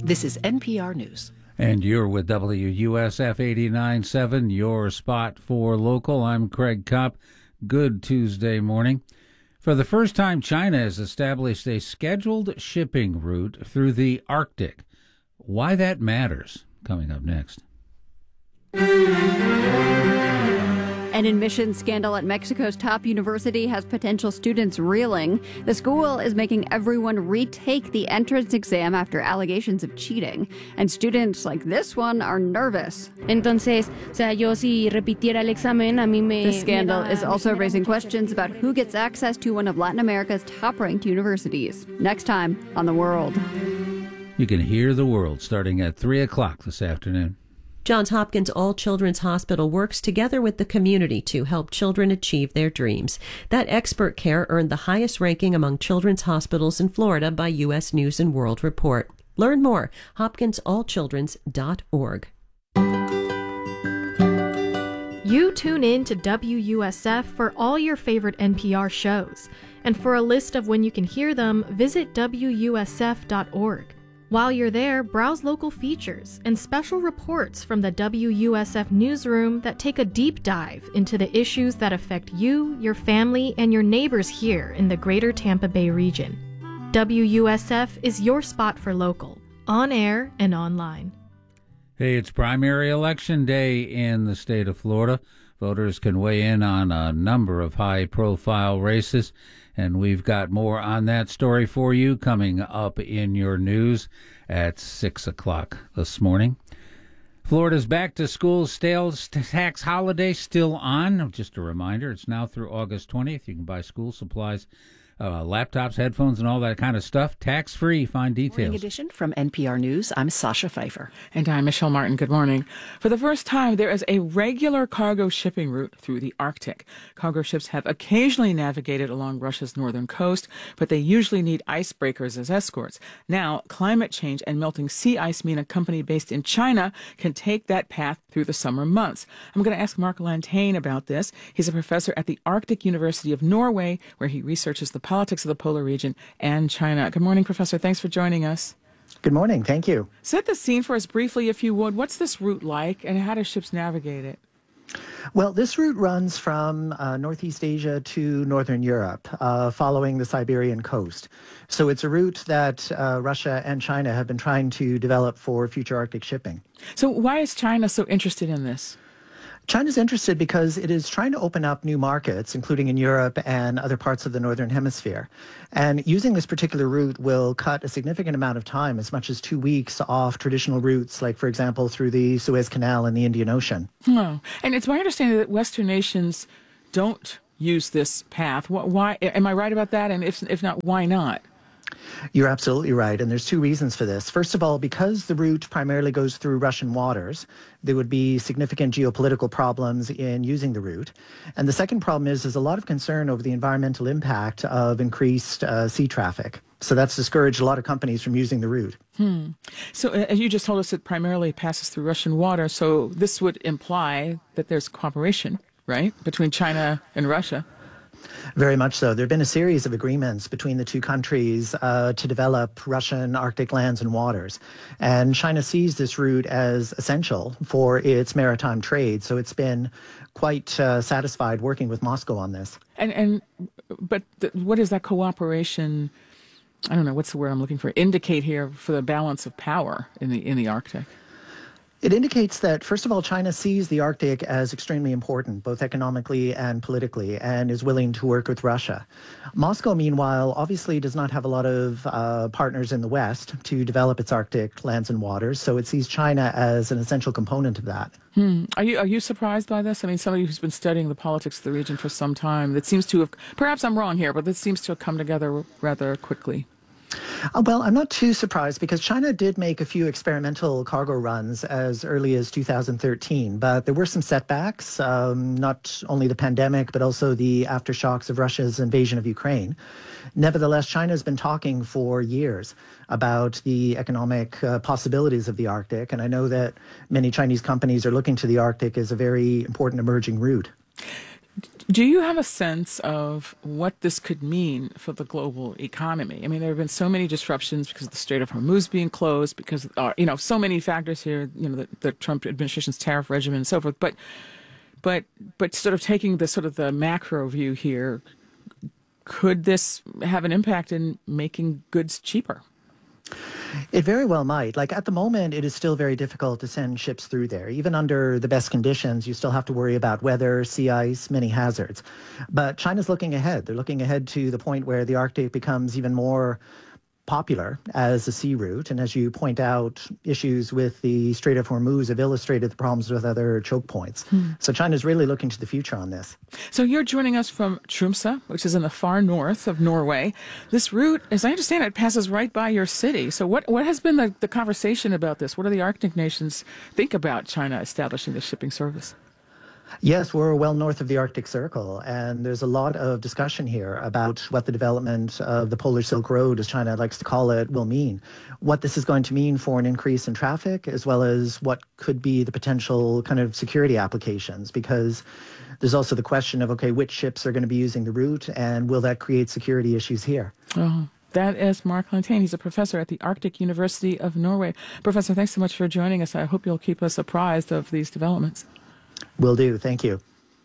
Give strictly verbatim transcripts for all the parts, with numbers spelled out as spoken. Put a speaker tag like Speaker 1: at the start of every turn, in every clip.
Speaker 1: This is N P R News.
Speaker 2: And you're with W U S F eighty-nine point seven, your spot for local. I'm Craig Kopp. Good Tuesday morning. For the first time, China has established a scheduled shipping route through the Arctic. Why that matters, coming up next.
Speaker 3: An admissions scandal at Mexico's top university has potential students reeling. The school is making everyone retake the entrance exam after allegations of cheating. And students like this one are nervous.
Speaker 4: Entonces, o sea, yo si repitiera el examen, a mí me...
Speaker 3: The scandal is also raising questions about who gets access to one of Latin America's top-ranked universities. Next time on The World.
Speaker 2: You can hear The World starting at three o'clock this afternoon.
Speaker 5: Johns Hopkins All Children's Hospital works together with the community to help children achieve their dreams. That expert care earned the highest ranking among children's hospitals in Florida by U S News and World Report. Learn more, hopkins all children's dot org.
Speaker 6: You tune in to W U S F for all your favorite N P R shows. And for a list of when you can hear them, visit W U S F dot org. While you're there, browse local features and special reports from the W U S F newsroom that take a deep dive into the issues that affect you, your family, and your neighbors here in the greater Tampa Bay region. W U S F is your spot for local, on air and online.
Speaker 2: Hey, it's primary election day in the state of Florida. Voters can weigh in on a number of high-profile races, and we've got more on that story for you coming up in your news at six o'clock this morning. Florida's back-to-school sales tax holiday still on. Just a reminder, it's now through August twentieth. You can buy school supplies, uh, laptops, headphones, and all that kind of stuff. Tax-free. Find details.
Speaker 1: Morning edition from N P R News. I'm Sasha Pfeiffer.
Speaker 7: And I'm Michelle Martin. Good morning. For the first time, there is a regular cargo shipping route through the Arctic. Cargo ships have occasionally navigated along Russia's northern coast, but they usually need icebreakers as escorts. Now, climate change and melting sea ice mean a company based in China can take that path through the summer months. I'm going to ask Mark Lantane about this. He's a professor at the Arctic University of Norway, where he researches the politics of the polar region and China. Good morning, Professor. Thanks for joining us.
Speaker 8: Good morning. Thank you.
Speaker 7: Set the scene for us briefly, if you would. What's this route like, and how do ships navigate it?
Speaker 8: Well, this route runs from uh, Northeast Asia to Northern Europe, uh, following the Siberian coast. So it's a route that uh, Russia and China have been trying to develop for future Arctic shipping.
Speaker 7: So why is China so interested in this?
Speaker 8: China's interested because it is trying to open up new markets, including in Europe and other parts of the Northern Hemisphere. And using this particular route will cut a significant amount of time, as much as two weeks off traditional routes, like, for example, through the Suez Canal and the Indian Ocean.
Speaker 7: Oh. And it's my understanding that Western nations don't use this path. Why? Am I right about that? And if, if not, why not?
Speaker 8: You're absolutely right, and there's two reasons for this. First of all, because the route primarily goes through Russian waters, there would be significant geopolitical problems in using the route. And the second problem is there's a lot of concern over the environmental impact of increased uh, sea traffic. So that's discouraged a lot of companies from using the route.
Speaker 7: Hmm. So uh, as you just told us, it primarily passes through Russian water, so this would imply that there's cooperation, right, between China and Russia?
Speaker 8: Very much so. There have been a series of agreements between the two countries uh, to develop Russian Arctic lands and waters. And China sees this route as essential for its maritime trade. So it's been quite uh, satisfied working with Moscow on this.
Speaker 7: And, and but the, what is that cooperation, I don't know, what's the word I'm looking for, indicate here for the balance of power in the in the Arctic?
Speaker 8: It indicates that, first of all, China sees the Arctic as extremely important, both economically and politically, and is willing to work with Russia. Moscow, meanwhile, obviously does not have a lot of uh, partners in the West to develop its Arctic lands and waters, so it sees China as an essential component of that.
Speaker 7: Hmm. Are you are you surprised by this? I mean, somebody who's been studying the politics of the region for some time, that seems to have, perhaps I'm wrong here, but this seems to have come together rather quickly.
Speaker 8: Uh, well, I'm not too surprised because China did make a few experimental cargo runs as early as two thousand thirteen, but there were some setbacks, um, not only the pandemic, but also the aftershocks of Russia's invasion of Ukraine. Nevertheless, China has been talking for years about the economic uh, possibilities of the Arctic, and I know that many Chinese companies are looking to the Arctic as a very important emerging route.
Speaker 7: Do you have a sense of what this could mean for the global economy? I mean, there have been so many disruptions because of the Strait of Hormuz being closed, because, uh, you know, so many factors here, you know, the, the Trump administration's tariff regimen and so forth. But, but, but sort of taking the sort of the macro view here, could this have an impact in making goods cheaper?
Speaker 8: It very well might. Like at the moment, it is still very difficult to send ships through there. Even under the best conditions, you still have to worry about weather, sea ice, many hazards. But China's looking ahead. They're looking ahead to the point where the Arctic becomes even more popular as a sea route. And as you point out, issues with the Strait of Hormuz have illustrated the problems with other choke points. Hmm. So China's really looking to the future on this.
Speaker 7: So you're joining us from Tromsø, which is in the far north of Norway. This route, as I understand it, passes right by your city. So what, what has been the, the conversation about this? What do the Arctic nations think about China establishing this shipping service?
Speaker 8: Yes, we're well north of the Arctic Circle, and there's a lot of discussion here about what the development of the Polar Silk Road, as China likes to call it, will mean. What this is going to mean for an increase in traffic, as well as what could be the potential kind of security applications, because there's also the question of, okay, which ships are going to be using the route, and will that create security issues here?
Speaker 7: Oh. That is Mark Lantain. He's a professor at the Arctic University of Norway. Professor, thanks so much for joining us. I hope you'll keep us apprised of these developments.
Speaker 8: Will do. Thank you.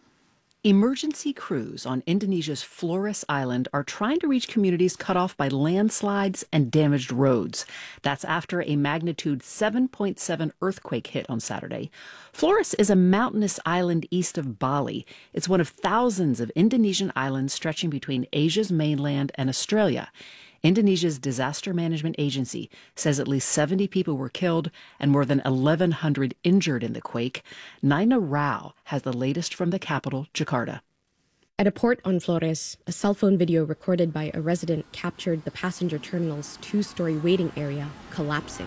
Speaker 1: Emergency crews on Indonesia's Flores Island are trying to reach communities cut off by landslides and damaged roads. That's after a magnitude seven point seven earthquake hit on Saturday. Flores is a mountainous island east of Bali. It's one of thousands of Indonesian islands stretching between Asia's mainland and Australia. Indonesia's disaster management agency says at least seventy people were killed and more than eleven hundred injured in the quake. Naina Rao has the latest from the capital, Jakarta.
Speaker 9: At a port on Flores, a cell phone video recorded by a resident captured the passenger terminal's two-story waiting area collapsing.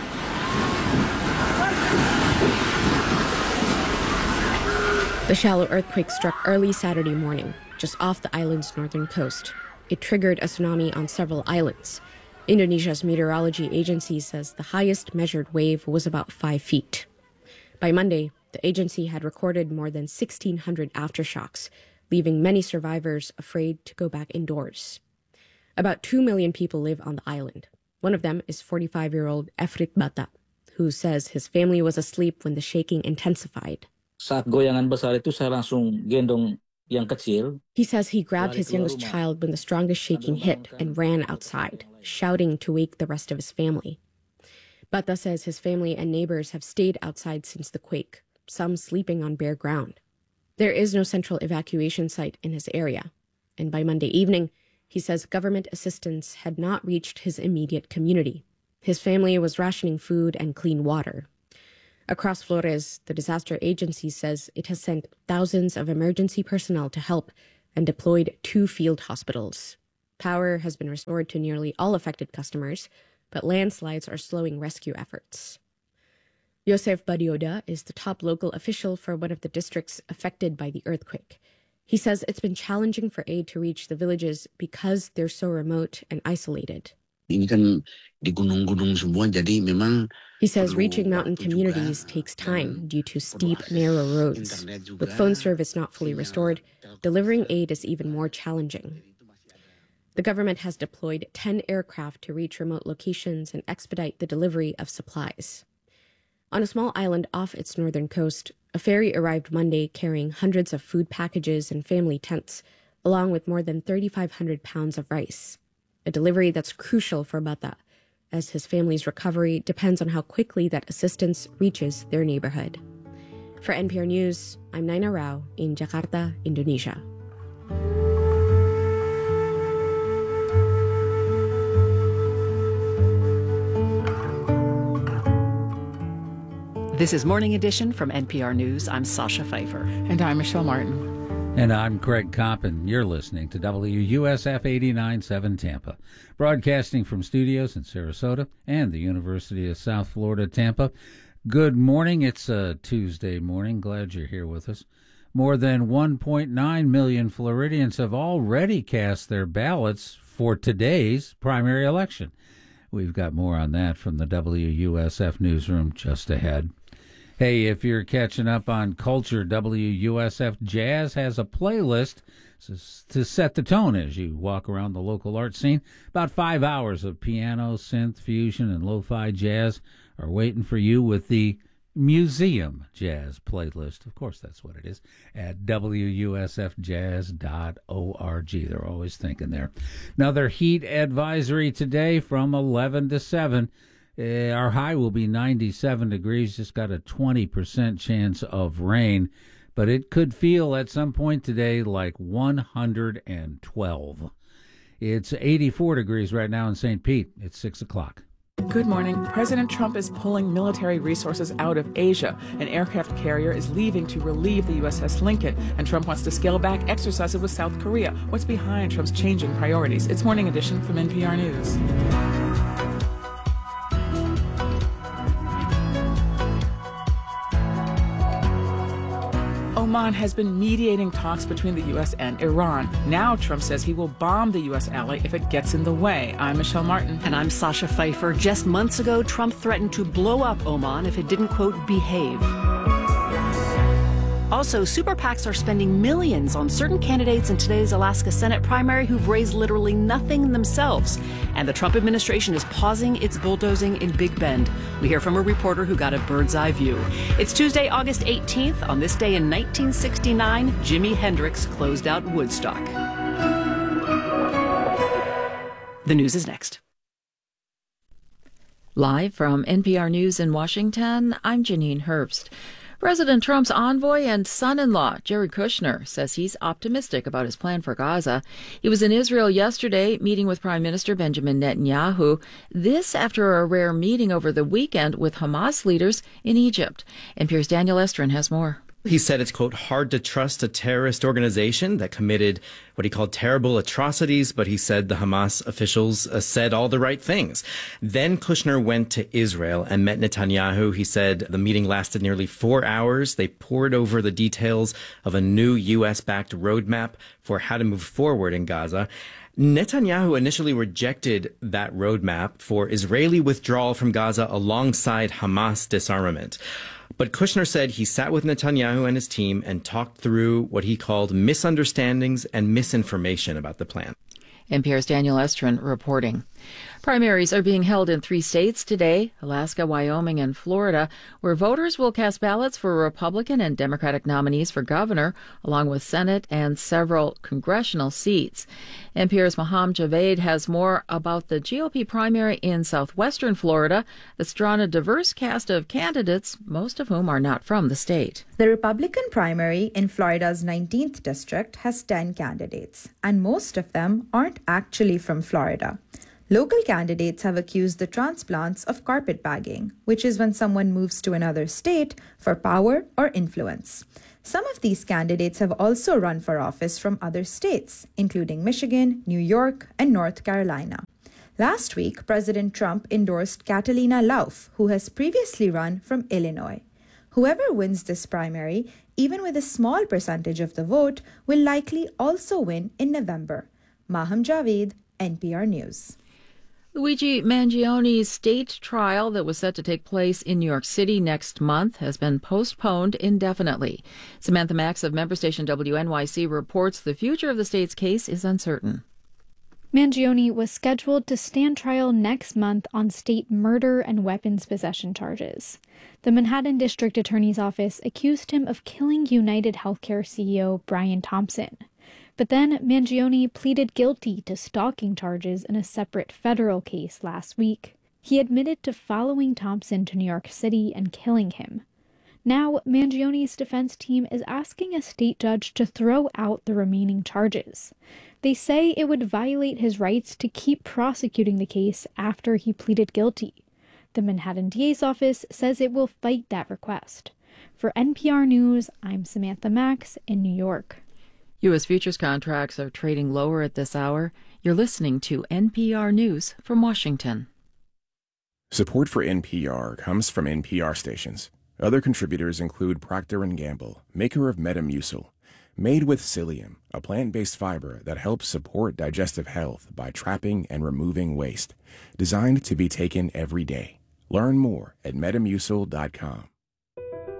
Speaker 9: The shallow earthquake struck early Saturday morning, just off the island's northern coast. It triggered a tsunami on several islands. Indonesia's meteorology agency says the highest measured wave was about five feet. By Monday, the agency had recorded more than sixteen hundred aftershocks, leaving many survivors afraid to go back indoors. About two million people live on the island. One of them is forty-five-year-old Efrit Bata, who says his family was asleep when the shaking intensified.
Speaker 10: Saat goyangan besar itu saya langsung gendong.
Speaker 9: He says he grabbed his youngest child when the strongest shaking hit and ran outside, shouting to wake the rest of his family. Bata says his family and neighbors have stayed outside since the quake, some sleeping on bare ground. There is no central evacuation site in his area, and by Monday evening, he says government assistance had not reached his immediate community. His family was rationing food and clean water. Across Flores, the disaster agency says it has sent thousands of emergency personnel to help and deployed two field hospitals. Power has been restored to nearly all affected customers, but landslides are slowing rescue efforts. Yosef Badioda is the top local official for one of the districts affected by the earthquake. He says it's been challenging for aid to reach the villages because they're so remote and isolated.
Speaker 11: Ini kan di gunung-gunung semua, jadi memang.
Speaker 9: He says reaching mountain communities takes time due to steep, narrow roads. With phone service not fully restored, delivering aid is even more challenging. The government has deployed ten aircraft to reach remote locations and expedite the delivery of supplies. On a small island off its northern coast, a ferry arrived Monday carrying hundreds of food packages and family tents, along with more than thirty-five hundred pounds of rice. A delivery that's crucial for Bata, as his family's recovery depends on how quickly that assistance reaches their neighborhood. For N P R News, I'm Naina Rao in Jakarta, Indonesia.
Speaker 1: This is Morning Edition from N P R News. I'm Sasha Pfeiffer.
Speaker 7: And I'm Michelle Martin.
Speaker 2: And I'm Craig Coppin. You're listening to W U S F eighty-nine point seven Tampa, broadcasting from studios in Sarasota and the University of South Florida, Tampa. Good morning. It's a Tuesday morning. Glad you're here with us. More than one point nine million Floridians have already cast their ballots for today's primary election. We've got more on that from the W U S F newsroom just ahead. Hey, if you're catching up on culture, W U S F Jazz has a playlist to set the tone as you walk around the local art scene. About five hours of piano, synth, fusion, and lo-fi jazz are waiting for you with the Museum Jazz playlist. Of course, that's what it is, at W U S F jazz dot org. They're always thinking there. Another heat advisory today from eleven to seven. Uh, our high will be ninety-seven degrees, just got a twenty percent chance of rain, but it could feel at some point today like one hundred twelve. It's eighty-four degrees right now in Saint Pete. It's six o'clock.
Speaker 7: Good morning. President Trump is pulling military resources out of Asia. An aircraft carrier is leaving to relieve the U S S Lincoln, and Trump wants to scale back exercises with South Korea. What's behind Trump's changing priorities? It's Morning Edition from N P R News. Oman has been mediating talks between the U S and Iran. Now Trump says he will bomb the U S ally if it gets in the way. I'm Michelle Martin.
Speaker 1: And I'm Sasha Pfeiffer. Just months ago, Trump threatened to blow up Oman if it didn't, quote, behave. Also, super PACs are spending millions on certain candidates in today's Alaska Senate primary who've raised literally nothing themselves. And the Trump administration is pausing its bulldozing in Big Bend. We hear from a reporter who got a bird's eye view. It's Tuesday, August eighteenth. On this day in nineteen sixty-nine, Jimi Hendrix closed out Woodstock. The news is next.
Speaker 12: Live from N P R News in Washington, I'm Janine Herbst. President Trump's envoy and son-in-law, Jared Kushner, says he's optimistic about his plan for Gaza. He was in Israel yesterday, meeting with Prime Minister Benjamin Netanyahu. This after a rare meeting over the weekend with Hamas leaders in Egypt. N P R's Daniel Estrin has more.
Speaker 13: He said it's, quote, hard to trust a terrorist organization that committed what he called terrible atrocities, but he said the Hamas officials uh, said all the right things. Then Kushner went to Israel and met Netanyahu. He said the meeting lasted nearly four hours. They pored over the details of a new U S-backed roadmap for how to move forward in Gaza. Netanyahu initially rejected that roadmap for Israeli withdrawal from Gaza alongside Hamas disarmament. But Kushner said he sat with Netanyahu and his team and talked through what he called misunderstandings and misinformation about the plan.
Speaker 12: N P R's Daniel Estrin reporting. Primaries are being held in three states today, Alaska, Wyoming, and Florida, where voters will cast ballots for Republican and Democratic nominees for governor, along with Senate and several congressional seats. N P R's Maham Javed has more about the G O P primary in southwestern Florida that's drawn a diverse cast of candidates, most of whom are not from the state.
Speaker 14: The Republican primary in Florida's nineteenth district has ten candidates, and most of them aren't actually from Florida. Local candidates have accused the transplants of carpetbagging, which is when someone moves to another state for power or influence. Some of these candidates have also run for office from other states, including Michigan, New York, and North Carolina. Last week, President Trump endorsed Catalina Lauf, who has previously run from Illinois. Whoever wins this primary, even with a small percentage of the vote, will likely also win in November. Maham Javed, N P R News.
Speaker 12: Luigi Mangioni's state trial that was set to take place in New York City next month has been postponed indefinitely. Samantha Max of member station W N Y C reports the future of the state's case is uncertain.
Speaker 15: Mangione was scheduled to stand trial next month on state murder and weapons possession charges. The Manhattan District Attorney's Office accused him of killing United Healthcare C E O Brian Thompson. But then Mangione pleaded guilty to stalking charges in a separate federal case last week. He admitted to following Thompson to New York City and killing him. Now, Mangione's defense team is asking a state judge to throw out the remaining charges. They say it would violate his rights to keep prosecuting the case after he pleaded guilty. The Manhattan D A's office says it will fight that request. For N P R News, I'm Samantha Max in New York.
Speaker 12: U S futures contracts are trading lower at this hour. You're listening to N P R News from Washington.
Speaker 16: Support for N P R comes from N P R stations. Other contributors include Procter and Gamble, maker of Metamucil, made with psyllium, a plant-based fiber that helps support digestive health by trapping and removing waste, designed to be taken every day. Learn more at metamucil dot com.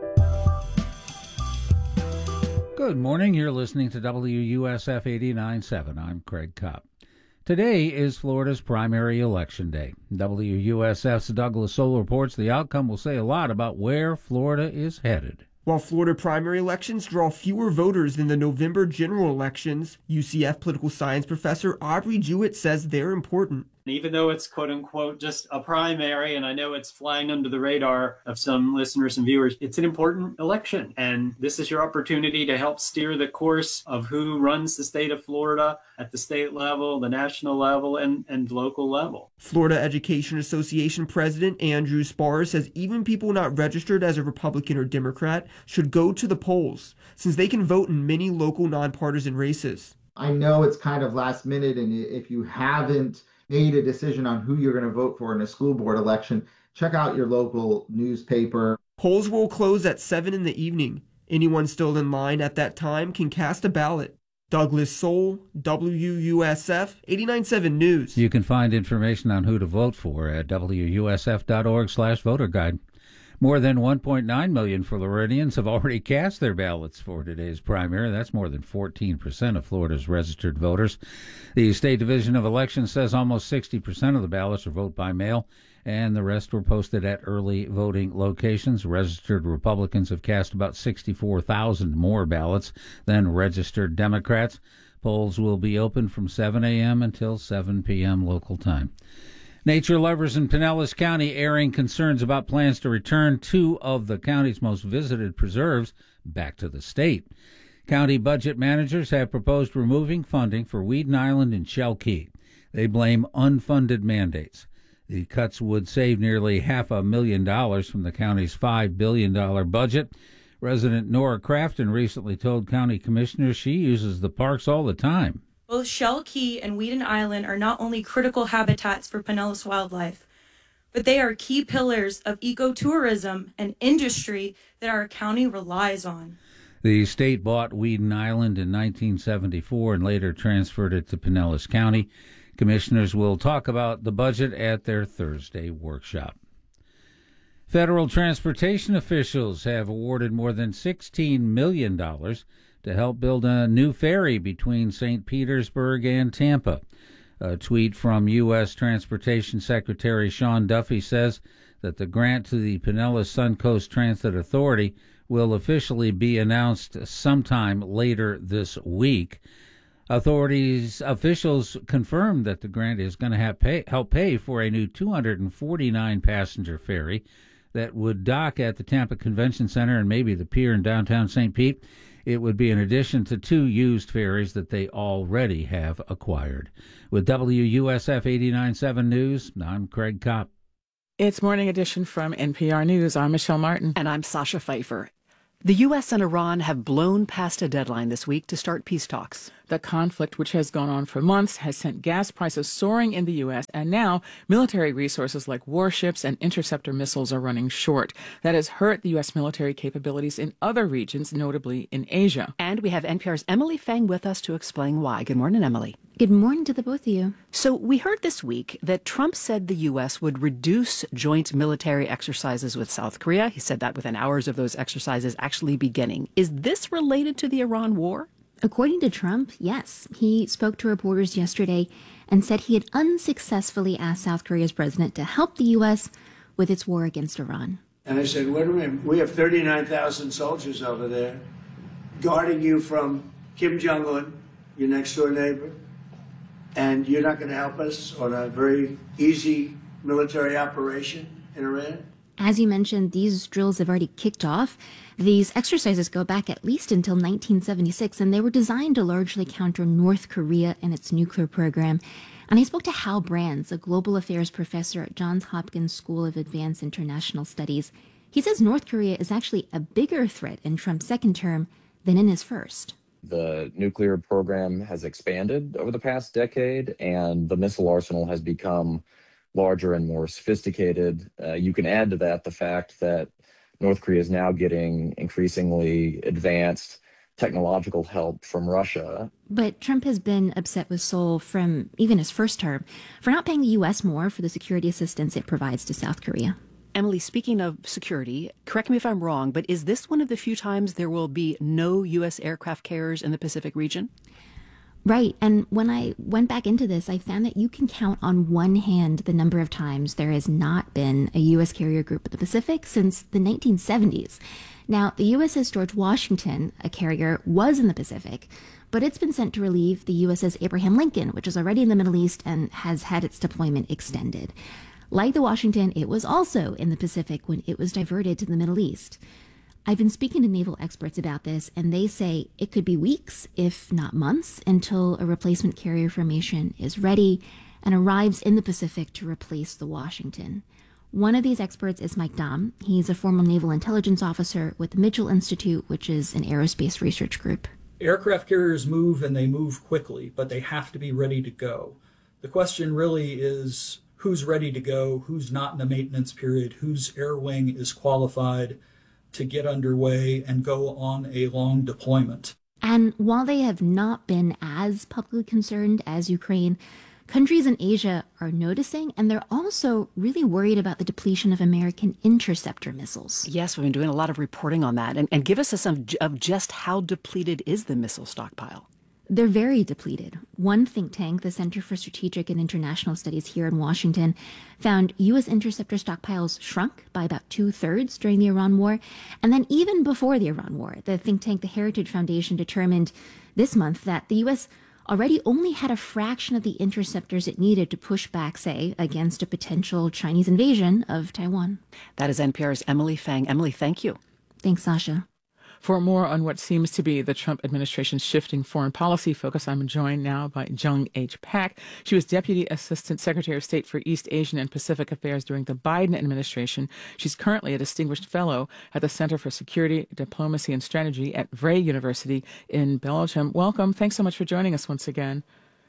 Speaker 2: Good morning. You're listening to W U S F eighty-nine point seven. I'm Craig Kopp. Today is Florida's primary election day. W U S F's Douglas Soul reports the outcome will say a lot about where Florida is headed.
Speaker 17: While Florida primary elections draw fewer voters than the November general elections, U C F political science professor Aubrey Jewett says they're important.
Speaker 18: Even though it's quote-unquote just a primary, and I know it's flying under the radar of some listeners and viewers, it's an important election. And this is your opportunity to help steer the course of who runs the state of Florida at the state level, the national level, and, and local level.
Speaker 17: Florida Education Association President Andrew Spar says even people not registered as a Republican or Democrat should go to the polls, since they can vote in many local nonpartisan races.
Speaker 19: I know it's kind of last minute, and if you haven't made a decision on who you're going to vote for in a school board election, check out your local newspaper.
Speaker 17: Polls will close at seven in the evening. Anyone still in line at that time can cast a ballot. Douglas Soul, W U S F eighty-nine point seven News.
Speaker 2: You can find information on who to vote for at W U S F dot org slash voter guide. More than one point nine million Floridians have already cast their ballots for today's primary. That's more than fourteen percent of Florida's registered voters. The State Division of Elections says almost sixty percent of the ballots are vote by mail, and the rest were posted at early voting locations. Registered Republicans have cast about sixty-four thousand more ballots than registered Democrats. Polls will be open from seven a.m. until seven p.m. local time. Nature lovers in Pinellas County airing concerns about plans to return two of the county's most visited preserves back to the state. County budget managers have proposed removing funding for Weeden Island and Shell Key. They blame unfunded mandates. The cuts would save nearly half a million dollars from the county's five billion dollars budget. Resident Nora Crafton recently told county commissioners she uses the parks all the time.
Speaker 20: Both Shell Key and Weeden Island are not only critical habitats for Pinellas wildlife, but they are key pillars of ecotourism and industry that our county relies on.
Speaker 2: The state bought Weeden Island in nineteen seventy-four and later transferred it to Pinellas County. Commissioners will talk about the budget at their Thursday workshop. Federal transportation officials have awarded more than sixteen million dollars to help build a new ferry between Saint Petersburg and Tampa. A tweet from U S Transportation Secretary Sean Duffy says that the grant to the Pinellas Suncoast Transit Authority will officially be announced sometime later this week. Authorities officials confirmed that the grant is going to have pay, help pay for a new two hundred forty-nine passenger ferry that would dock at the Tampa Convention Center and maybe the pier in downtown Saint Pete. It would be in addition to two used ferries that they already have acquired. With W U S F eighty-nine point seven News, I'm Craig Kopp.
Speaker 7: It's Morning Edition from N P R News. I'm Michelle Martin.
Speaker 1: And I'm Sasha Pfeiffer. The U S and Iran have blown past a deadline this week to start peace talks.
Speaker 7: The conflict, which has gone on for months, has sent gas prices soaring in the U S, and now military resources like warships and interceptor missiles are running short. That has hurt the U S military capabilities in other regions, notably in Asia.
Speaker 1: And we have N P R's Emily Fang with us to explain why. Good morning, Emily.
Speaker 21: Good morning to the both of you.
Speaker 1: So we heard this week that Trump said the U S would reduce joint military exercises with South Korea. He said that within hours of those exercises actually beginning. Is this related to the Iran war?
Speaker 21: According to Trump, yes. He spoke to reporters yesterday and said he had unsuccessfully asked South Korea's president to help the U S with its war against Iran.
Speaker 22: And I said, wait a minute, we have thirty-nine thousand soldiers over there guarding you from Kim Jong-un, your next door neighbor, and you're not going to help us on a very easy military operation in Iran?
Speaker 21: As you mentioned, these drills have already kicked off. These exercises go back at least until nineteen seventy-six, and they were designed to largely counter North Korea and its nuclear program. And I spoke to Hal Brands, a global affairs professor at Johns Hopkins School of Advanced International Studies. He says North Korea is actually a bigger threat in Trump's second term than in his first.
Speaker 23: The nuclear program has expanded over the past decade, and the missile arsenal has become larger and more sophisticated. Uh, you can add to that the fact that North Korea is now getting increasingly advanced technological help from Russia.
Speaker 21: But Trump has been upset with Seoul from even his first term for not paying the U S more for the security assistance it provides to South Korea.
Speaker 1: Emily, speaking of security, correct me if I'm wrong, but is this one of the few times there will be no U S aircraft carriers in the Pacific region?
Speaker 21: Right. And when I went back into this, I found that you can count on one hand the number of times there has not been a U S carrier group in the Pacific since the nineteen seventies. Now, the U S S George Washington, a carrier, was in the Pacific, but it's been sent to relieve the U S S Abraham Lincoln, which is already in the Middle East and has had its deployment extended. Like the Washington, it was also in the Pacific when it was diverted to the Middle East. I've been speaking to naval experts about this, and they say it could be weeks, if not months, until a replacement carrier formation is ready and arrives in the Pacific to replace the Washington. One of these experts is Mike Dahm. He's a former naval intelligence officer with the Mitchell Institute, which is an aerospace research group.
Speaker 3: Aircraft carriers move, and they move quickly, but they have to be ready to go. The question really is who's ready to go, who's not in the maintenance period, whose air wing is qualified to get underway and go on a long deployment.
Speaker 21: And while they have not been as publicly concerned as Ukraine, countries in Asia are noticing, and they're also really worried about the depletion of American interceptor missiles.
Speaker 1: Yes, we've been doing a lot of reporting on that. And, and give us a sense of just how depleted is the missile stockpile?
Speaker 21: They're very depleted. One think tank, the Center for Strategic and International Studies here in Washington, found U S interceptor stockpiles shrunk by about two-thirds during the Iran war. And then even before the Iran war, the think tank, the Heritage Foundation, determined this month that the U S already only had a fraction of the interceptors it needed to push back, say, against a potential Chinese invasion of Taiwan.
Speaker 1: That is N P R's Emily Fang. Emily, thank you.
Speaker 21: Thanks, Sasha.
Speaker 7: For more on what seems to be the Trump administration's shifting foreign policy focus, I'm joined now by Jung H. Pak. She was Deputy Assistant Secretary of State for East Asian and Pacific Affairs during the Biden administration. She's currently a Distinguished Fellow at the Center for Security, Diplomacy, and Strategy at Vrije University in Belgium. Welcome. Thanks so much for joining us once again.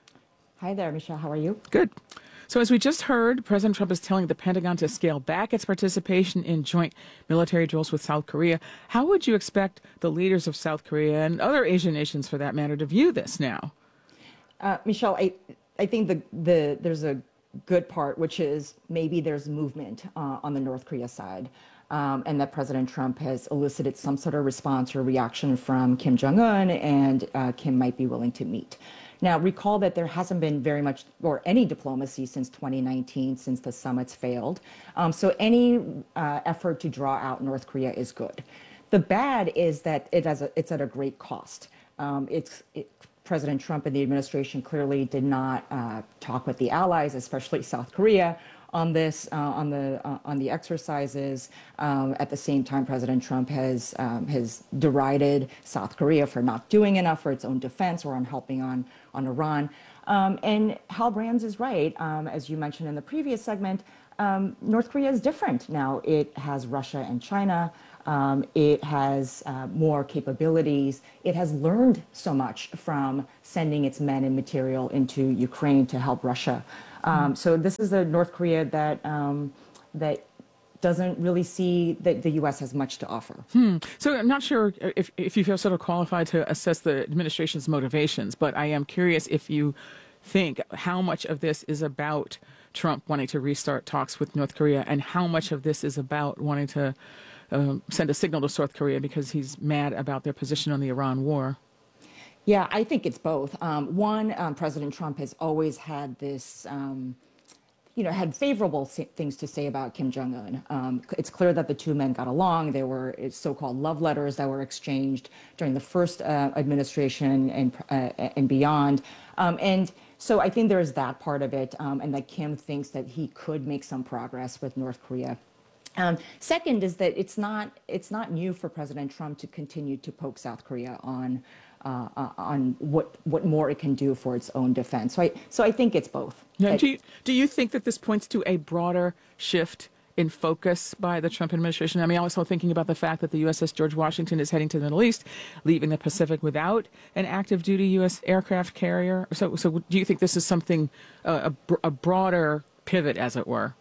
Speaker 4: Hi there, Michelle. How are you?
Speaker 7: Good. So as we just heard, President Trump is telling the Pentagon to scale back its participation in joint military drills with South Korea. How would you expect the leaders of South Korea and other Asian nations, for that matter, to view this now?
Speaker 4: Uh, Michelle, I, I think the, the there's a good part, which is maybe there's movement uh, on the North Korea side. Um, and that President Trump has elicited some sort of response or reaction from Kim Jong-un, and uh, Kim might be willing to meet. Now, recall that there hasn't been very much or any diplomacy since twenty nineteen, since the summits failed. Um, so any uh, effort to draw out North Korea is good. The bad is that it has a, it's at a great cost. Um, it's it, President Trump and the administration clearly did not uh, talk with the allies, especially South Korea, on this, uh, on the uh, on the exercises. Um, at the same time, President Trump has um, has derided South Korea for not doing enough for its own defense or on helping on on Iran. Um, and Hal Brands is right, um, as you mentioned in the previous segment. Um, North Korea is different now. It has Russia and China. Um, it has uh, more capabilities. It has learned so much from sending its men and material into Ukraine to help Russia. Um, so this is a North Korea that um, that doesn't really see that the U S has much to offer.
Speaker 7: Hmm. So I'm not sure if, if you feel sort of qualified to assess the administration's motivations, but I am curious if you think how much of this is about Trump wanting to restart talks with North Korea and how much of this is about wanting to um, send a signal to South Korea because he's mad about their position on the Iran war.
Speaker 4: Yeah, I think it's both. Um, one, um, President Trump has always had this, um, you know, had favorable things to say about Kim Jong-un. Um, it's clear that the two men got along. There were so-called love letters that were exchanged during the first uh, administration and uh, and beyond. Um, and so I think there is that part of it, um, and that Kim thinks that he could make some progress with North Korea. Um, second is that it's not it's not new for President Trump to continue to poke South Korea on uh, uh, on what what more it can do for its own defense. So I so I think it's both.
Speaker 7: Now, do you, do you think that this points to a broader shift in focus by the Trump administration? I mean, also thinking about the fact that the U S S George Washington is heading to the Middle East, leaving the Pacific without an active duty U S aircraft carrier. So so do you think this is something uh, a, a broader pivot, as it were?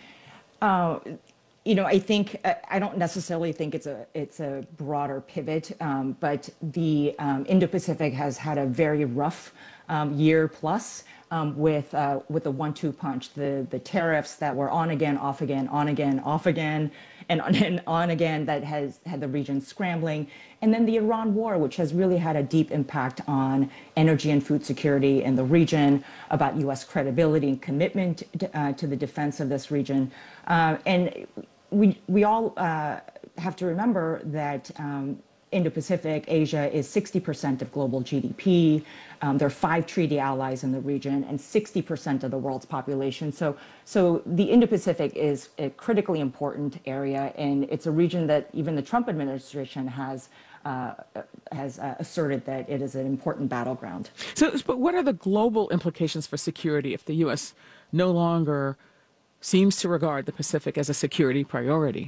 Speaker 4: Uh, You know, I think I don't necessarily think it's a it's a broader pivot, um, but the um, Indo-Pacific has had a very rough um, year plus. um, with uh, with the one two punch, the the tariffs that were on again, off again, on again, off again, and on, and on again, that has had the region scrambling. And then the Iran war, which has really had a deep impact on energy and food security in the region, about U S credibility and commitment uh, to the defense of this region. Uh, and we, we all uh, have to remember that um, Indo-Pacific, Asia is sixty percent of global G D P. Um, there are five treaty allies in the region and sixty percent of the world's population. So, so the Indo-Pacific is a critically important area, and it's a region that even the Trump administration has uh, has uh, asserted that it is an important battleground.
Speaker 7: So, but what are the global implications for security if the U S no longer seems to regard the Pacific as a security priority?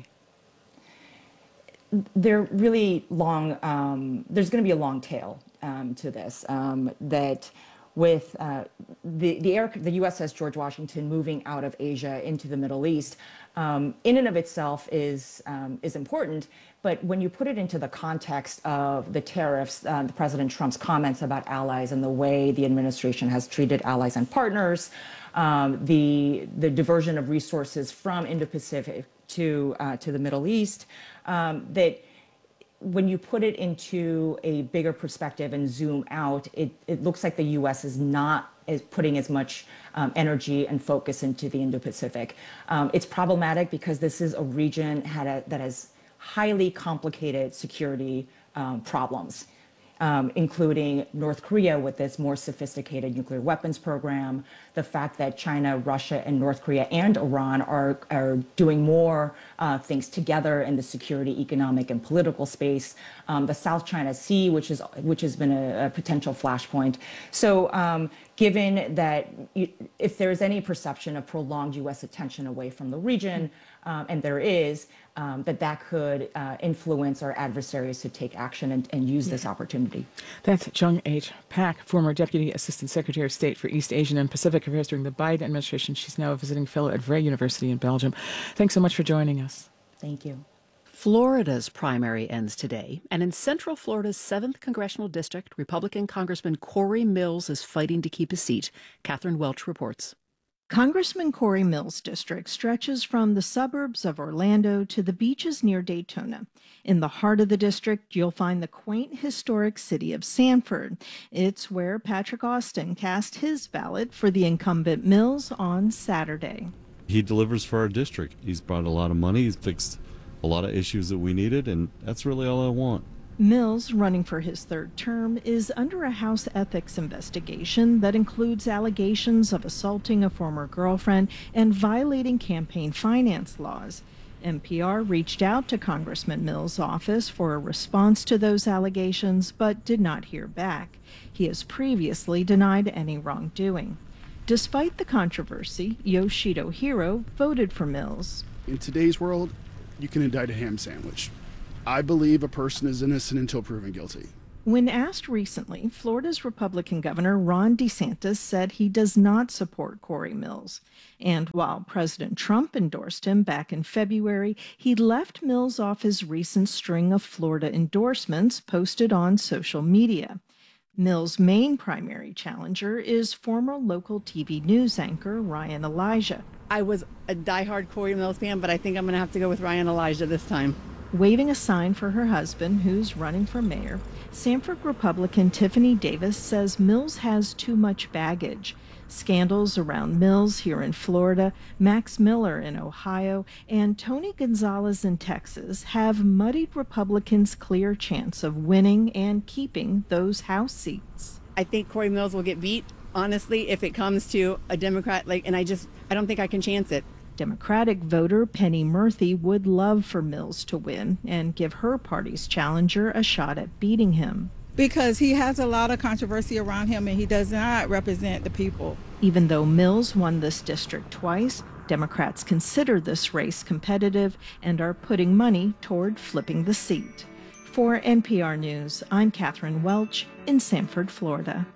Speaker 4: They're really long, um, there's going to be a long tail um, to this, um, that with uh, the, the, air, the U S S George Washington moving out of Asia into the Middle East, um, in and of itself is, um, is important. But when you put it into the context of the tariffs, uh, the President Trump's comments about allies and the way the administration has treated allies and partners, um, the, the diversion of resources from Indo-Pacific to, uh, to the Middle East, um, that when you put it into a bigger perspective and zoom out, it, it looks like the U S is not is putting as much um, energy and focus into the Indo-Pacific. Um, it's problematic because this is a region had a, that has highly complicated security um, problems, um, including North Korea with its more sophisticated nuclear weapons program, the fact that China, Russia, and North Korea and Iran are, are doing more uh, things together in the security, economic, and political space, um, the South China Sea, which, is, which has been a, a potential flashpoint. So um, given that if there is any perception of prolonged U S attention away from the region, um, and there is, um, that that could uh, influence our adversaries to take action and, and use this opportunity.
Speaker 7: That's Jung H. Pak, former Deputy Assistant Secretary of State for East Asian and Pacific Affairs during the Biden administration. She's now a visiting fellow at Vrije University in Belgium. Thanks so much for joining us.
Speaker 4: Thank you.
Speaker 1: Florida's primary ends today, and in Central Florida's seventh Congressional District, Republican Congressman Corey Mills is fighting to keep his seat. Catherine Welch reports.
Speaker 5: Congressman Corey Mills' district stretches from the suburbs of Orlando to the beaches near Daytona. In the heart of the district, you'll find the quaint historic city of Sanford. It's where Patrick Austin cast his ballot for the incumbent Mills on Saturday.
Speaker 6: He delivers for our district. He's brought a lot of money. He's fixed a lot of issues that we needed, and that's really all I want.
Speaker 5: Mills, running for his third term, is under a House ethics investigation that includes allegations of assaulting a former girlfriend and violating campaign finance laws. N P R reached out to Congressman Mills' office for a response to those allegations, but did not hear back. He has previously denied any wrongdoing. Despite the controversy, Yoshito Hiro voted for Mills.
Speaker 8: In today's world, you can indict a ham sandwich. I believe a person is innocent until proven guilty.
Speaker 5: When asked recently, Florida's Republican Governor Ron DeSantis said he does not support Corey Mills. And while President Trump endorsed him back in February, he left Mills off his recent string of Florida endorsements posted on social media. Mills' main primary challenger is former local T V news anchor Ryan Elijah.
Speaker 24: I was a diehard Corey Mills fan, but I think I'm going to have to go with Ryan Elijah this time.
Speaker 5: Waving a sign for her husband, who's running for mayor, Sanford Republican Tiffany Davis says Mills has too much baggage. Scandals around Mills here in Florida, Max Miller in Ohio, and Tony Gonzalez in Texas have muddied Republicans' clear chance of winning and keeping those House seats.
Speaker 24: I think Corey Mills will get beat, honestly, if it comes to a Democrat, like, and I just, I don't think I can chance it.
Speaker 5: Democratic voter Penny Murphy would love for Mills to win and give her party's challenger a shot at beating him.
Speaker 25: Because he has a lot of controversy around him and he does not represent the people.
Speaker 5: Even though Mills won this district twice, Democrats consider this race competitive and are putting money toward flipping the seat. For N P R News, I'm Catherine Welch in Sanford, Florida.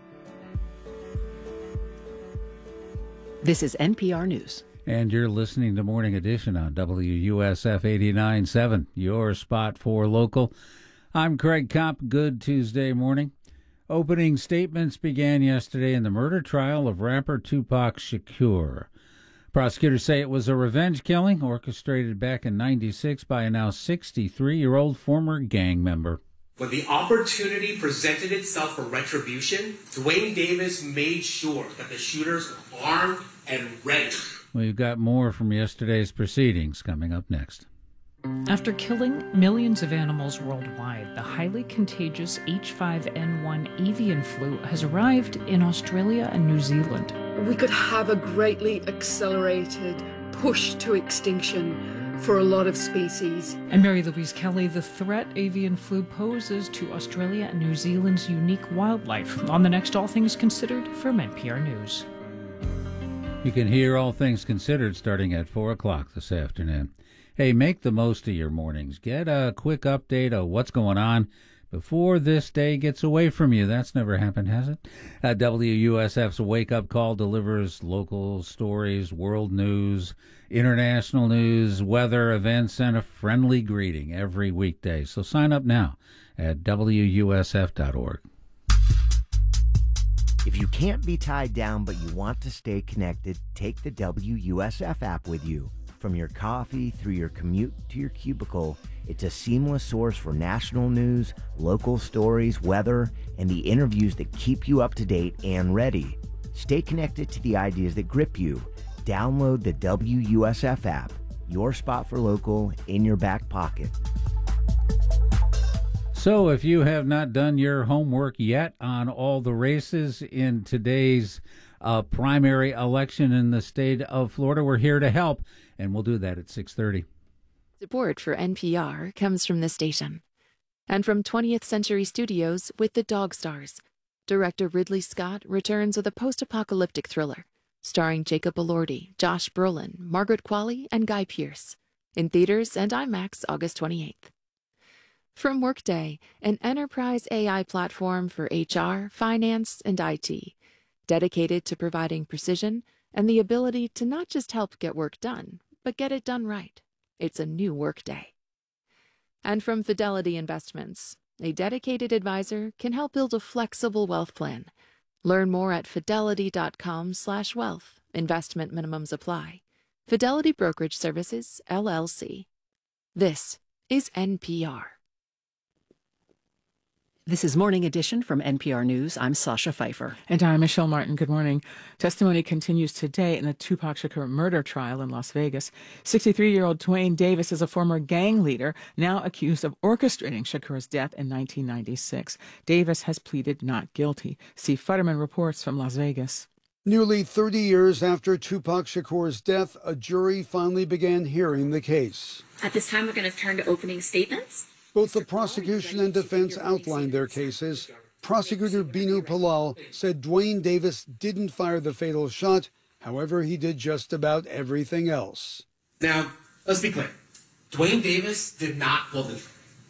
Speaker 1: This is N P R News.
Speaker 2: And you're listening to Morning Edition on W U S F eighty-nine point seven, your spot for local. I'm Craig Kopp. Good Tuesday morning. Opening statements began yesterday in the murder trial of rapper Tupac Shakur. Prosecutors say it was a revenge killing orchestrated back in ninety-six by a now sixty-three-year-old former gang member.
Speaker 9: When the opportunity presented itself for retribution, Duane Davis made sure that the shooters were armed and ready.
Speaker 2: We've got more from yesterday's proceedings coming up next.
Speaker 10: After killing millions of animals worldwide, the highly contagious H five N one avian flu has arrived in Australia and New Zealand.
Speaker 11: We could have a greatly accelerated push to extinction for a lot of species.
Speaker 10: And Mary Louise Kelly, the threat avian flu poses to Australia and New Zealand's unique wildlife on the next All Things Considered from N P R News.
Speaker 2: You can hear All Things Considered starting at four o'clock this afternoon. Hey, make the most of your mornings. Get a quick update of what's going on before this day gets away from you. That's never happened, has it? Uh, W U S F's Wake Up Call delivers local stories, world news, international news, weather, events, and a friendly greeting every weekday. So sign up now at W U S F dot org.
Speaker 13: If you can't be tied down but you want to stay connected, take the W U S F app with you. From your coffee through your commute to your cubicle, it's a seamless source for national news, local stories, weather, and the interviews that keep you up to date and ready. Stay connected to the ideas that grip you. Download the W U S F app, your spot for local in your back pocket.
Speaker 2: So if you have not done your homework yet on all the races in today's uh, primary election in the state of Florida, we're here to help, and we'll do that at six thirty.
Speaker 14: Support for N P R comes from the station and from twentieth Century Studios with The Dog Stars. Director Ridley Scott returns with a post-apocalyptic thriller starring Jacob Elordi, Josh Brolin, Margaret Qualley, and Guy Pearce. In theaters and IMAX August twenty-eighth. From Workday, an enterprise A I platform for H R, finance, and I T, dedicated to providing precision and the ability to not just help get work done, but get it done right. It's a new Workday. And from Fidelity Investments, a dedicated advisor can help build a flexible wealth plan. Learn more at fidelity.com slash wealth. Investment minimums apply. Fidelity Brokerage Services, L L C. This is N P R.
Speaker 1: This is Morning Edition from N P R News. I'm Sasha Pfeiffer.
Speaker 7: And I'm Michelle Martin. Good morning. Testimony continues today in the Tupac Shakur murder trial in Las Vegas. sixty-three-year-old Duane Davis is a former gang leader now accused of orchestrating Shakur's death in nineteen ninety-six. Davis has pleaded not guilty. Steve Futterman reports from Las Vegas.
Speaker 26: Nearly thirty years after Tupac Shakur's death, a jury finally began hearing the case.
Speaker 27: At this time, we're going to turn to opening statements.
Speaker 26: Both the prosecution and defense outlined their cases. Prosecutor Binu Palal said Duane Davis didn't fire the fatal shot. However, he did just about everything else.
Speaker 9: Now, let's be clear. Duane Davis did not pull the trigger.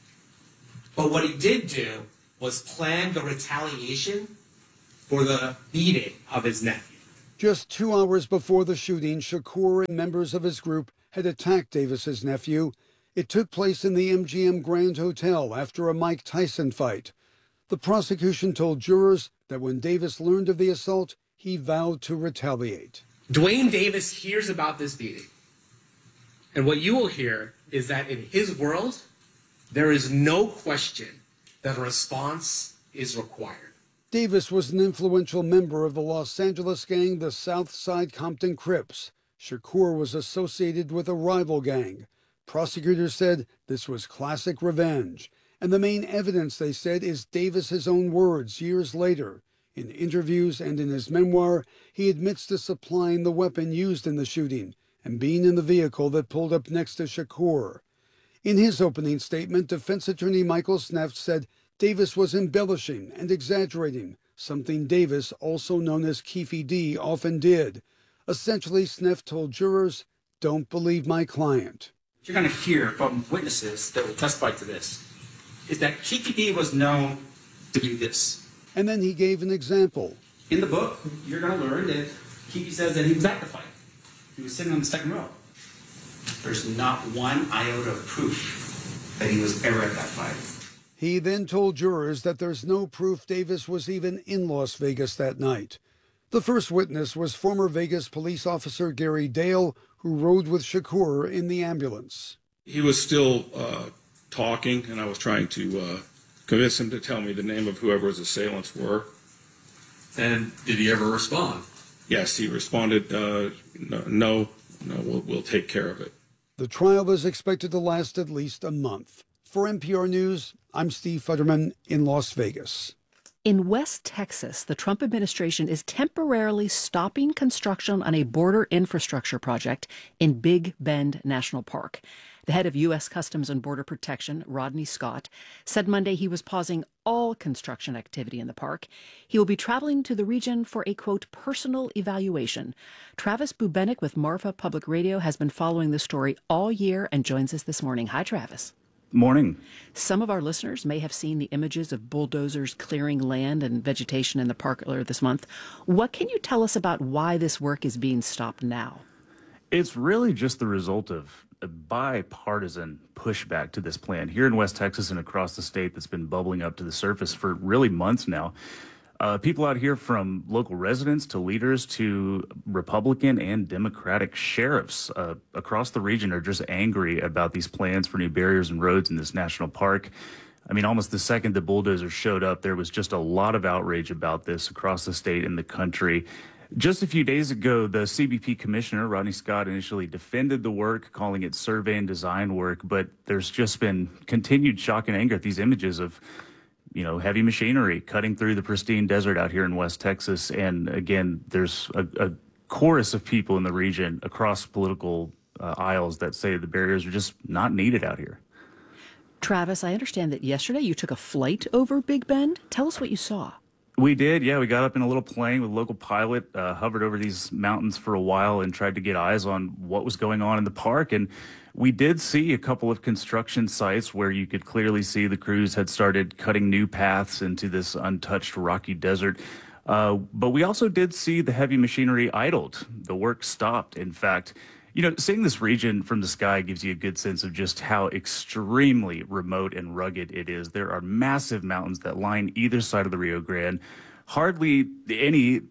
Speaker 9: But what he did do was plan the retaliation for the beating of his nephew.
Speaker 26: Just two hours before the shooting, Shakur and members of his group had attacked Davis's nephew. It took place in the M G M Grand Hotel after a Mike Tyson fight. The prosecution told jurors that when Davis learned of the assault, he vowed to retaliate.
Speaker 9: Duane Davis hears about this beating. And what you will hear is that in his world, there is no question that a response is required.
Speaker 26: Davis was an influential member of the Los Angeles gang, the South Side Compton Crips. Shakur was associated with a rival gang. Prosecutors said this was classic revenge. And the main evidence, they said, is Davis's own words years later. In interviews and in his memoir, he admits to supplying the weapon used in the shooting and being in the vehicle that pulled up next to Shakur. In his opening statement, defense attorney Michael Sneft said Davis was embellishing and exaggerating, something Davis, also known as Keefe D, often did. Essentially, Sneft told jurors, "Don't believe my client."
Speaker 28: You're going to hear from witnesses that will testify to this, is that Keefe D was known to do this.
Speaker 26: And then he gave an example.
Speaker 28: In the book, you're going to learn that Keefe says that he was at the fight. He was sitting on the second row. There's not one iota of proof that he was ever at that fight.
Speaker 26: He then told jurors that there's no proof Davis was even in Las Vegas that night. The first witness was former Vegas police officer Gary Dale, who rode with Shakur in the ambulance.
Speaker 12: He was still uh, talking, and I was trying to uh, convince him to tell me the name of whoever his assailants were.
Speaker 15: And did he ever respond?
Speaker 12: Yes, he responded, uh, no, no, no we'll, we'll take care of it.
Speaker 26: The trial is expected to last at least a month. For N P R News, I'm Steve Futterman in Las Vegas.
Speaker 1: In West Texas, the Trump administration is temporarily stopping construction on a border infrastructure project in Big Bend National Park. The head of U S Customs and Border Protection, Rodney Scott, said Monday he was pausing all construction activity in the park. He will be traveling to the region for a, quote, personal evaluation. Travis Bubenik with Marfa Public Radio has been following the story all year and joins us this morning. Hi, Travis.
Speaker 16: Morning.
Speaker 1: Some of our listeners may have seen the images of bulldozers clearing land and vegetation in the park earlier this month. What can you tell us about why this work is being stopped now?
Speaker 16: It's really just the result of a bipartisan pushback to this plan here in West Texas and across the state that's been bubbling up to the surface for really months now. Uh, people out here, from local residents to leaders to Republican and Democratic sheriffs uh, across the region, are just angry about these plans for new barriers and roads in this national park. I mean, almost the second the bulldozers showed up, there was just a lot of outrage about this across the state and the country. Just a few days ago, the C B P commissioner, Rodney Scott, initially defended the work, calling it survey and design work, but there's just been continued shock and anger at these images of, you know, heavy machinery cutting through the pristine desert out here in West Texas. And again, there's a, a chorus of people in the region across political uh, aisles that say the barriers are just not needed out here.
Speaker 1: Travis, I understand that yesterday you took a flight over Big Bend. Tell us what you saw.
Speaker 16: We did, yeah. We got up in a little plane with a local pilot, uh, hovered over these mountains for a while and tried to get eyes on what was going on in the park. And we did see a couple of construction sites where you could clearly see the crews had started cutting new paths into this untouched rocky desert. Uh, but we also did see the heavy machinery idled. The work stopped, in fact. You know, seeing this region from the sky gives you a good sense of just how extremely remote and rugged it is. There are massive mountains that line either side of the Rio Grande. Hardly any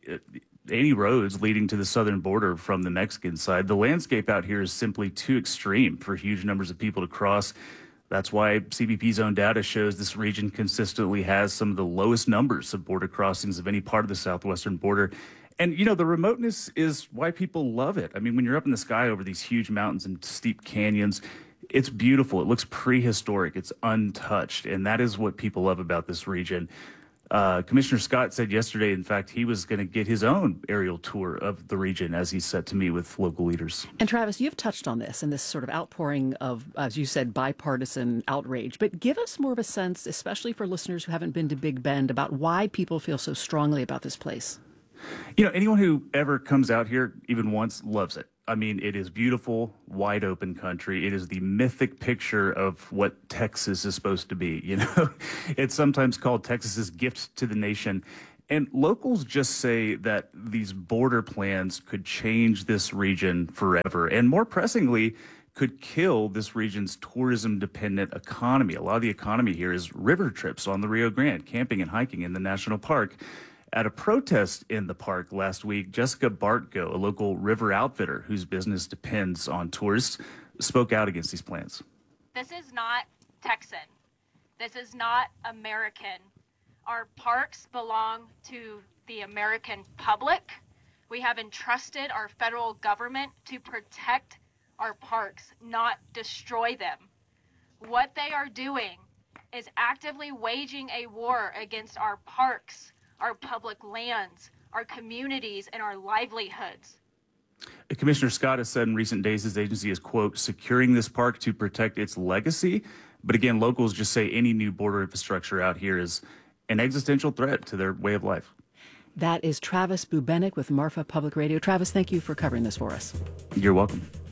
Speaker 16: any roads leading to the southern border from the Mexican side. The landscape out here is simply too extreme for huge numbers of people to cross. That's why C B P's own data shows this region consistently has some of the lowest numbers of border crossings of any part of the southwestern border. And, you know, the remoteness is why people love it. I mean, when you're up in the sky over these huge mountains and steep canyons, it's beautiful. It looks prehistoric. It's untouched. And that is what people love about this region. Uh, Commissioner Scott said yesterday, in fact, he was going to get his own aerial tour of the region as he's set to meet with local leaders.
Speaker 1: And Travis, you've touched on this and this sort of outpouring of, as you said, bipartisan outrage. But give us more of a sense, especially for listeners who haven't been to Big Bend, about why people feel so strongly about this place.
Speaker 16: You know, anyone who ever comes out here even once loves it. I mean, it is beautiful, wide open country. It is the mythic picture of what Texas is supposed to be. You know, it's sometimes called Texas's gift to the nation. And locals just say that these border plans could change this region forever. And more pressingly, could kill this region's tourism-dependent economy. A lot of the economy here is river trips on the Rio Grande, camping and hiking in the national park. At a protest in the park last week, Jessica Bartko, a local river outfitter whose business depends on tourists, spoke out against these plans.
Speaker 17: This is not Texan. This is not American. Our parks belong to the American public. We have entrusted our federal government to protect our parks, not destroy them. What they are doing is actively waging a war against our parks, our public lands, our communities, and our livelihoods.
Speaker 16: Commissioner Scott has said in recent days his agency is, quote, securing this park to protect its legacy. But again, locals just say any new border infrastructure out here is an existential threat to their way of life.
Speaker 1: That is Travis Bubenik with Marfa Public Radio. Travis, thank you for covering this for us.
Speaker 16: You're welcome.